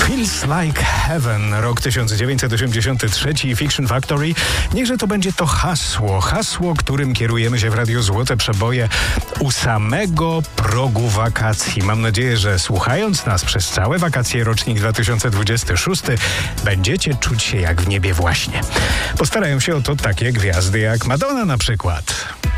Feels Like Heaven, rok 1983 i Fiction Factory. Niechże to będzie to hasło, którym kierujemy się w Radiu Złote Przeboje u samego progu wakacji. Mam nadzieję, że słuchając nas przez całe wakacje rocznik 2026 będziecie czuć się jak w niebie właśnie. Postarają się o to takie gwiazdy jak Madonna na przykład.